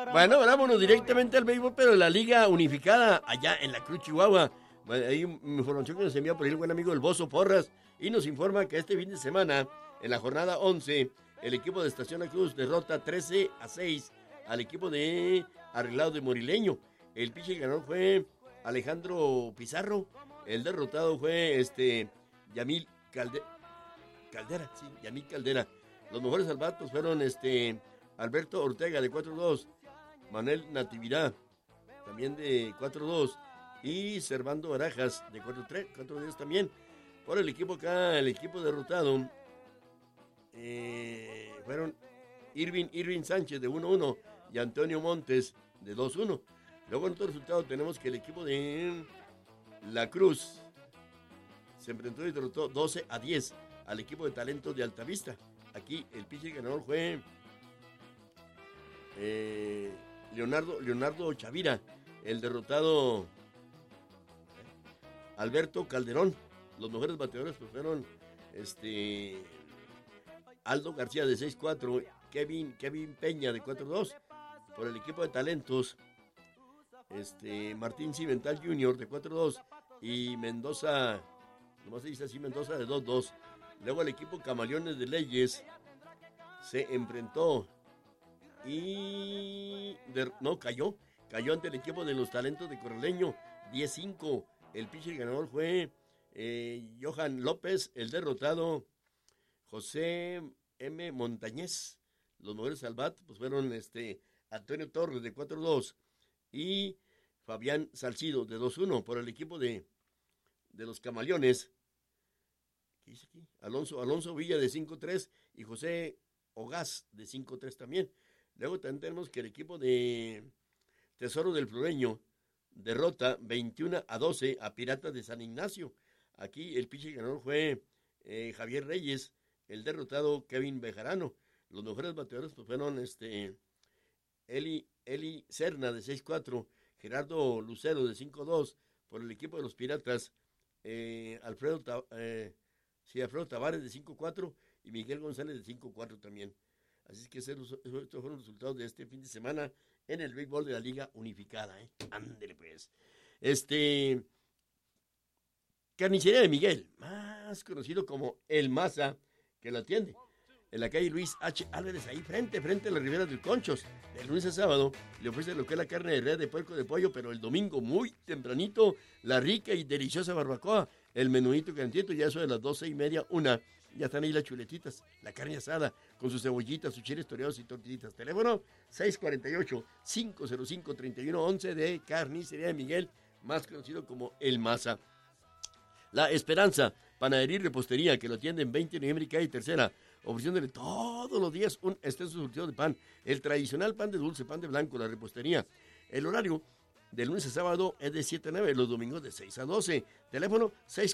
Bueno, vámonos directamente al béisbol, pero la Liga Unificada, allá en la Cruz, Chihuahua. Bueno, hay información que nos envía por ahí el buen amigo El Bozo Porras, y nos informa que este fin de semana, en la jornada 11, el equipo de Estación La Cruz derrota 13-6 al equipo de Arreglado de Morileño. El pitcher ganador fue Alejandro Pizarro. El derrotado fue Yamil Caldera, sí, Yamil Caldera. Los mejores al bat pues, fueron Alberto Ortega de 4-2, Manuel Natividad también de 4-2 y Servando Barajas de 4-3 también. Por el equipo acá, el equipo derrotado fueron Irving Sánchez de 1-1 y Antonio Montes de 2-1. Luego en otro resultado tenemos que el equipo de La Cruz se enfrentó y derrotó 12-10 al equipo de Talentos de Altavista. Aquí el pitcher ganador fue Leonardo Chavira. El derrotado Alberto Calderón. Los mejores bateadores pues, fueron Aldo García de 6-4, Kevin Peña de 4-2. Por el equipo de Talentos, Martín Cimental Jr. de 4-2 y Mendoza, nomás se dice así, Mendoza de 2-2. Luego el equipo Camaleones de Leyes se enfrentó y cayó ante el equipo de los Talentos de Corraleño 10-5. El pitcher ganador fue Johan López, el derrotado José M. Montañez. Los mejores al bat pues fueron Antonio Torres de 4-2 y Fabián Salcido de 2-1. Por el equipo de los Camaleones, ¿qué dice aquí? Alonso Villa de 5-3 y José Ogaz de 5-3 también. Luego también tenemos que el equipo de Tesoro del Floreño derrota 21-12 a Piratas de San Ignacio. Aquí el pitcher ganador fue Javier Reyes, el derrotado Kevin Bejarano. Los mejores bateadores pues, fueron Eli Serna de 6-4, Gerardo Lucero de 5-2. Por el equipo de los Piratas, Alfredo Tavares de 5-4 y Miguel González de 5-4 también. Así es que estos fueron los resultados de este fin de semana en el béisbol de la Liga Unificada. Ándele pues. Carnicería de Miguel, más conocido como El Maza, que lo atiende en la calle Luis H. Álvarez, ahí frente a la Ribera del Conchos. De lunes a sábado le ofrece lo que es la carne de res, de puerco, de pollo, pero el domingo muy tempranito, la rica y deliciosa barbacoa, el menudito calientito, ya eso de las 12:30, 1. Ya están ahí las chuletitas, la carne asada, con sus cebollitas, sus chiles toreados y tortillitas. Teléfono 648-505-3111 de Carnicería de Miguel, más conocido como El Maza. La Esperanza, panadería y repostería, que lo atienden 20 de noviembre y calle Tercera, ofreciéndole todos los días un extenso surtido de pan, el tradicional pan de dulce, pan de blanco, la repostería. El horario de lunes a sábado es de 7 a 9, los domingos de 6 a 12. Teléfono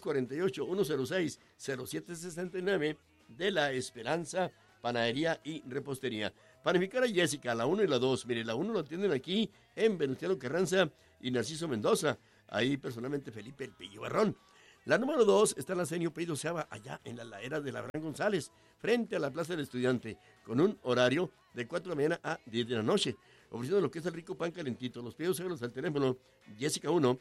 648-106-0769 de La Esperanza, panadería y repostería. Panificar a Jessica, la 1 y la 2. Mire, la 1 lo atienden aquí en Venustiano Carranza y Narciso Mendoza. Ahí personalmente Felipe El Pillo Barrón. La número 2 está en la Senio Peido Seaba, allá en la ladera de la Abraham González, frente a la Plaza del Estudiante, con un horario de 4 de la mañana a 10 de la noche, ofreciendo lo que es el rico pan calentito. Los pedidos seguros al teléfono Jessica 1,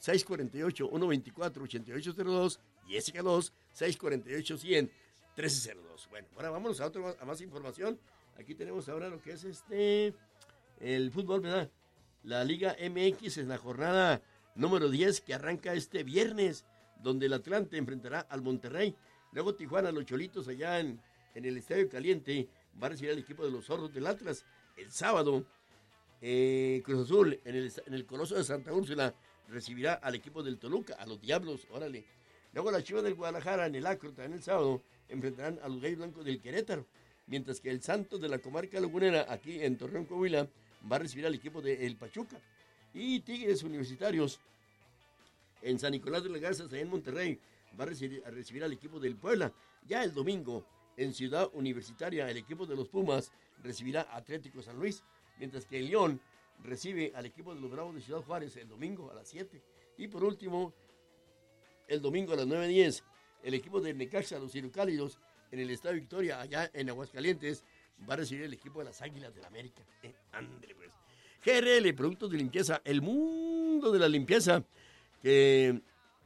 648-124-8802, Jessica 2, 648-100, 1302. Bueno, ahora vámonos a más información. Aquí tenemos ahora lo que es el fútbol, ¿verdad? La Liga MX en la jornada número 10 que arranca este viernes, donde el Atlante enfrentará al Monterrey. Luego Tijuana, los Cholitos, allá en el Estadio Caliente, va a recibir al equipo de los Zorros del Atlas. El sábado, Cruz Azul, en el Coloso de Santa Úrsula, recibirá al equipo del Toluca, a los Diablos, órale. Luego las Chivas del Guadalajara, en el Acro, también el sábado, enfrentarán a los Gallos Blancos del Querétaro. Mientras que el Santos de la comarca lagunera, aquí en Torreón, Coahuila, va a recibir al equipo de El Pachuca. Y Tigres Universitarios, en San Nicolás de las Garzas, allá en Monterrey, va a recibir al equipo del Puebla. Ya el domingo, en Ciudad Universitaria, el equipo de los Pumas recibirá a Atlético San Luis, mientras que el León recibe al equipo de los Bravos de Ciudad Juárez el domingo a las 7. Y por último, el domingo a las 9:10, el equipo de Necaxa, los Cirucálidos, en el Estadio Victoria, allá en Aguascalientes, va a recibir el equipo de las Águilas del América. Ándale, pues. GRL, productos de limpieza, el mundo de la limpieza, que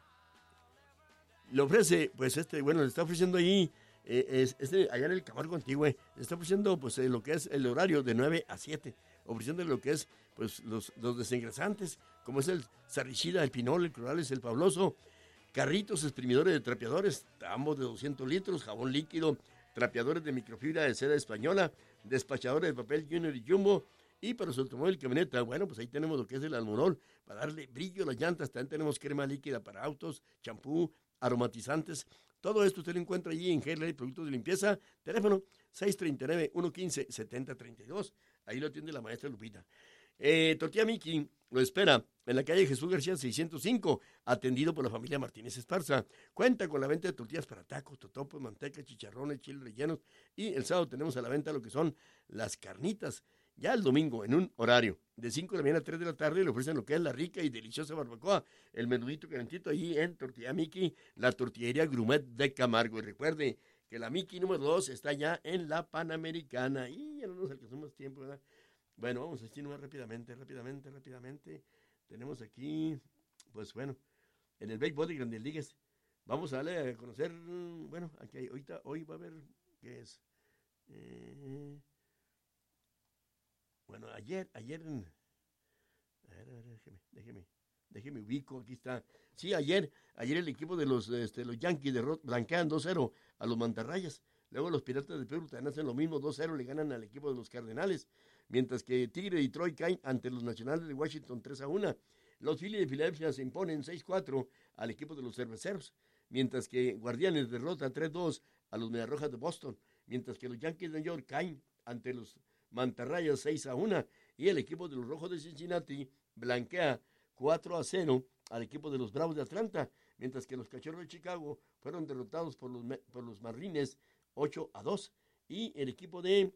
le ofrece, pues le está ofreciendo ahí, allá en el Camargo Antiguo, le está ofreciendo pues lo que es el horario de 9 a 7, ofreciendo lo que es pues los desengrasantes, como es el sarricida, el pinol, el clorales, el pabloso, carritos exprimidores de trapeadores, ambos de 200 litros, jabón líquido, trapeadores de microfibra de seda española, despachadores de papel Junior y Jumbo, y para su automóvil y camioneta, bueno, pues ahí tenemos lo que es el almorol, para darle brillo a las llantas, también tenemos crema líquida para autos, champú, aromatizantes, todo esto usted lo encuentra allí en GRL Productos de Limpieza, teléfono 639-115-7032, ahí lo atiende la maestra Lupita. Tortilla Miki lo espera en la calle Jesús García 605, atendido por la familia Martínez Esparza. Cuenta con la venta de tortillas para tacos, totopos, manteca, chicharrones, chiles rellenos, y el sábado tenemos a la venta lo que son las carnitas. Ya el domingo, en un horario de 5 de la mañana a 3 de la tarde, le ofrecen lo que es la rica y deliciosa barbacoa, el menudito calentito allí en Tortilla Miki, la tortillería Grumet de Camargo. Y recuerde que la Miki número 2 está ya en la Panamericana. Y ya no nos alcanzamos tiempo, ¿verdad? Bueno, vamos a decir más rápidamente. Tenemos aquí, pues bueno, en el béisbol de Grandes Ligas. Vamos a darle a conocer, bueno, aquí hoy va a haber, ¿qué es? Bueno, ayer, a ver, déjeme ubico, aquí está. Sí, ayer el equipo de los Yankees blanquean 2-0 a los Mantarrayas. Luego los Piratas de Pittsburgh también hacen lo mismo, 2-0 le ganan al equipo de los Cardenales. Mientras que Tigre y Detroit caen ante los Nacionales de Washington 3-1. Los Phillies de Filadelfia se imponen 6-4 al equipo de los Cerveceros. Mientras que Guardianes derrota 3-2 a los Mediarrojas de Boston. Mientras que los Yankees de New York caen ante los Mantarrayas 6-1 y el equipo de los Rojos de Cincinnati blanquea 4-0 al equipo de los Bravos de Atlanta, mientras que los Cachorros de Chicago fueron derrotados por los Marlins 8-2 y el equipo de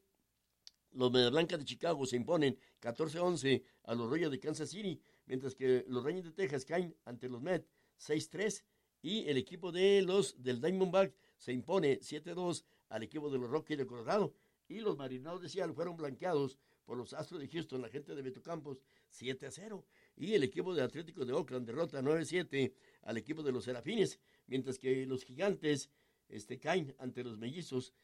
los Medias Blancas de Chicago se imponen 14-11 a los Royals de Kansas City, mientras que los Rangers de Texas caen ante los Mets 6-3 y el equipo del Diamondbacks se impone 7-2 al equipo de los Rockies de Colorado. Y los Marineros de Seattle fueron blanqueados por los Astros de Houston, la gente de Beto Campos, 7-0. Y el equipo de Atlético de Oakland derrota 9-7 al equipo de los Serafines, mientras que los Gigantes caen ante los Mellizos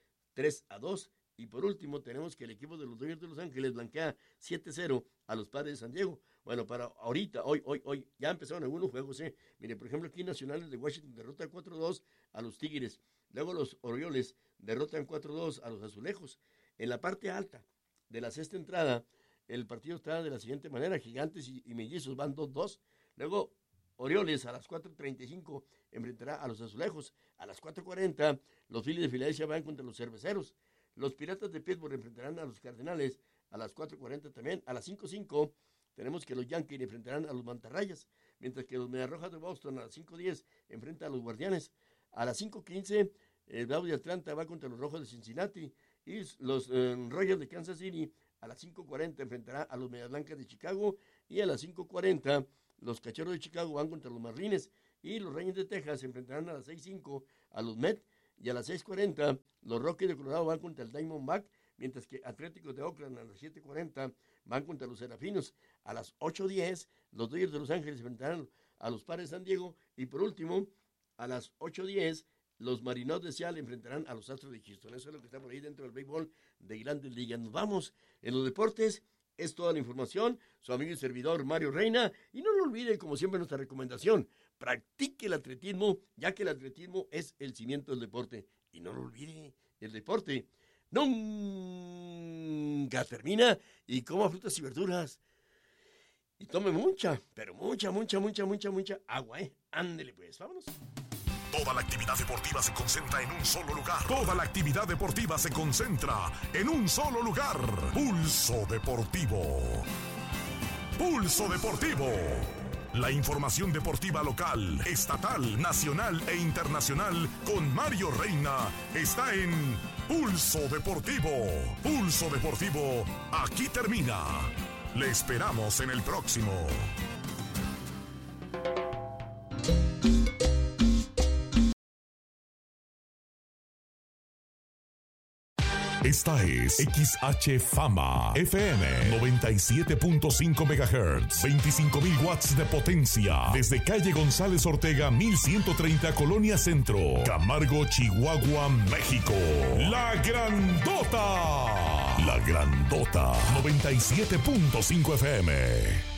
3-2. Y por último tenemos que el equipo de los Dodgers de Los Ángeles blanquea 7-0 a los Padres de San Diego. Bueno, para ahorita, hoy, ya empezaron algunos juegos, Mire, por ejemplo, aquí Nacionales de Washington derrota 4-2 a los Tigres. Luego los Orioles derrotan 4-2 a los Azulejos. En la parte alta de la sexta entrada, el partido está de la siguiente manera. Gigantes y Mellizos van 2-2. Luego, Orioles a las 4:35 enfrentará a los Azulejos. A las 4:40, los Phillies de Filadelfia van contra los Cerveceros. Los Piratas de Pittsburgh enfrentarán a los Cardenales a las 4:40 también. A las 5:05 tenemos que los Yankees enfrentarán a los Mantarrayas, mientras que los Mediarrojas de Boston a las 5:10 enfrentan a los Guardianes. A las 5:15 el Bravos de Atlanta va contra los Rojos de Cincinnati y los Royals de Kansas City a las 5:40 enfrentará a los Medias Blancas de Chicago y a las 5:40 los Cachorros de Chicago van contra los Marlins y los Rangers de Texas se enfrentarán a las 6:05 a los Mets y a las 6:40 los Rockies de Colorado van contra el Diamondback, mientras que Atléticos de Oakland a las 7:40 van contra los Serafinos. A las 8:10 los Dodgers de Los Ángeles se enfrentarán a los Padres de San Diego y por último a las 8:10 los Marineros de Seattle enfrentarán a los Astros de Houston. Eso es lo que está por ahí dentro del béisbol de Grandes Ligas. Nos vamos en los deportes. Es toda la información. Su amigo y servidor Mario Reina. Y no lo olvide, como siempre, nuestra recomendación. Practique el atletismo, ya que el atletismo es el cimiento del deporte. Y no lo olvide, el deporte nunca termina. Y coma frutas y verduras. Y tome mucha, pero mucha agua, Ándele pues, vámonos. Toda la actividad deportiva se concentra en un solo lugar. Toda la actividad deportiva se concentra en un solo lugar. Pulso Deportivo. Pulso Deportivo. La información deportiva local, estatal, nacional e internacional con Mario Reina está en Pulso Deportivo. Pulso Deportivo, aquí termina. Le esperamos en el próximo. Esta es XH Fama FM 97.5 MHz, 25,000 watts de potencia, desde calle González Ortega 1130, Colonia Centro, Camargo, Chihuahua, México. La Grandota 97.5 FM.